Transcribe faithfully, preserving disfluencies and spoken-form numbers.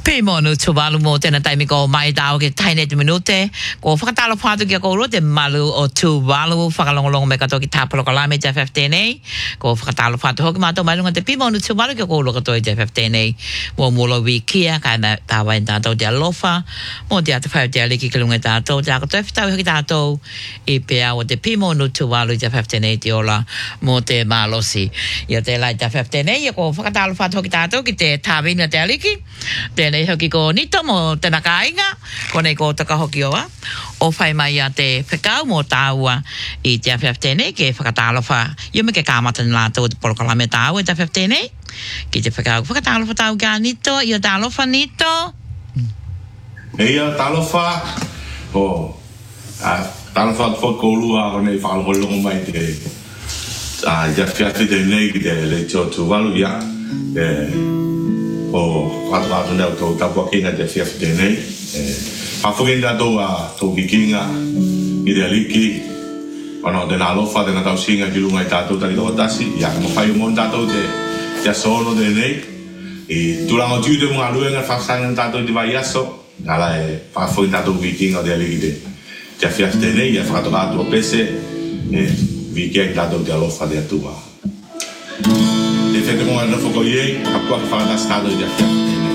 Pimonu tuvalu mo te na taimi ko mai tau ke taine te minute ko whakatalo whātu ki a kōro te malu o tuvalu whakalongolongo me kato ki tāpolo kalame te F F T N A ko whakatalo whātu hoki mātou mai lunga te pimonu tuvalu ki a kōro katoi te F F T N A mo mulo wi kia ka na tāwai tātou te alofa mo te atu whai te aliki ki lunga tātou te ako te whitau hoki tātou i pēa o te pimonu tuvalu te F F T N A te ola mo te malosi ia te lai te F F T N A ia ko whakatalo whātu hoki tātou ki te tāwina te aliki te nei hoki ko nito mo te nakainga, ko nei ko taka hoki oa. O whai mai a te whekau mo tāua i te F F T N A ke whakatalofa. Ia me ke kāmata ni lātou te polokalame tāua i te F F T N A. Ki te whekau whakatalofa tāu kia nito, ia tālofa nito. Ia tālofa, o, tālofa te whakolua o nei whaalholongo mai te ia F F T N A ki te le tio tuwalu ia. O whātu whātu neo tō tapua kinga te F F T N A. Whawhukenda tō a tō ki kinga i te aliki. Wano te nā lofa te nā tau singa ki lunga i tātou tari tō tasi. Ia ka mawhai o mon tātou te te asono te nei. I tūrango tiu te mga luenga whakasanga tātou te vai aso. Nāla e whawhukenda tō ki kinga o te aliki te te F F T N A. Ia whakatu whātu o pese. Vi kia i tātou te alofa te atua. Te whete monga na whako iei, a kua whakatastado i te